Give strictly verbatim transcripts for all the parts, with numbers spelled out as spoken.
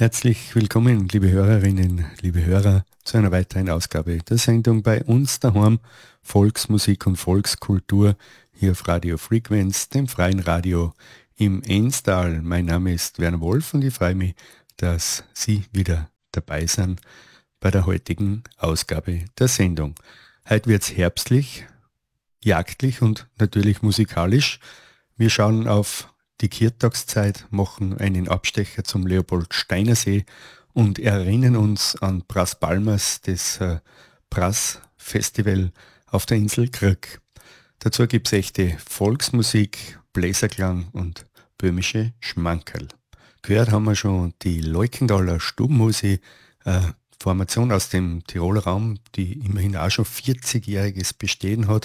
Herzlich willkommen, liebe Hörerinnen, liebe Hörer, zu einer weiteren Ausgabe der Sendung bei uns daheim Volksmusik und Volkskultur hier auf Radio Frequenz, dem freien Radio im Enstal. Mein Name ist Werner Wolf und ich freue mich, dass Sie wieder dabei sind bei der heutigen Ausgabe der Sendung. Heute wird es herbstlich, jagdlich und natürlich musikalisch. Wir schauen auf die Kirtagszeit, machen einen Abstecher zum Leopold-Steiner-See und erinnern uns an Brass Palmas, das äh, Brass-Festival auf der Insel Krk. Dazu gibt es echte Volksmusik, Bläserklang und böhmische Schmankerl. Gehört haben wir schon die Leukendaler Stubenmusik, äh, Formation aus dem Tiroler Raum, die immerhin auch schon vierzigjähriges Bestehen hat.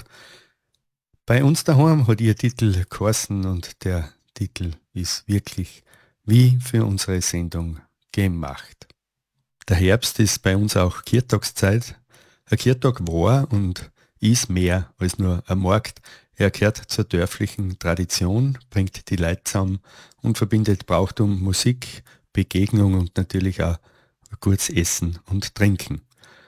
Bei uns daheim hat ihr Titel geheißen und der Titel ist wirklich wie für unsere Sendung gemacht. Der Herbst ist bei uns auch Kirtagszeit. Ein Kirtag war und ist mehr als nur ein Markt. Er gehört zur dörflichen Tradition, bringt die Leute zusammen und verbindet Brauchtum, Musik, Begegnung und natürlich auch ein gutes Essen und Trinken.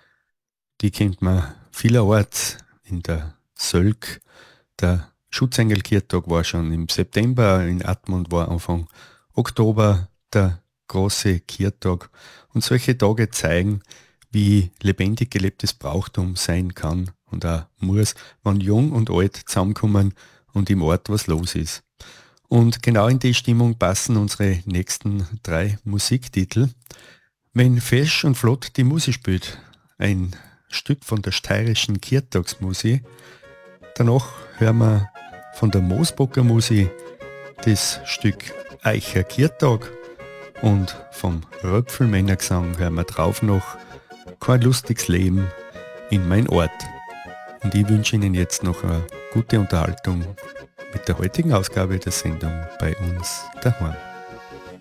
Die kennt man vielerorts in der Sölk. Der Schutzengelkirtag war schon im September, in Admont war Anfang Oktober der große Kirtag. Und solche Tage zeigen, wie lebendig gelebtes Brauchtum sein kann und auch muss, wenn jung und alt zusammenkommen und im Ort was los ist. Und genau in die Stimmung passen unsere nächsten drei Musiktitel. Wenn fesch und flott die Musik spielt, ein Stück von der steirischen Kirtagsmusik. Danach hören wir von der Moosbocker Musik das Stück Eicher Kirtag und vom Röpfelmännergesang hören wir drauf noch Kein lustiges Leben in mein Ort. Und ich wünsche Ihnen jetzt noch eine gute Unterhaltung mit der heutigen Ausgabe der Sendung bei uns daheim.